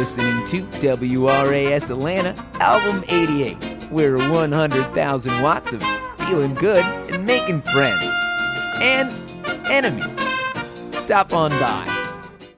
listening to WRAS Atlanta, Album 88. We're 100,000 watts of feeling good and making friends. And enemies. Stop on by.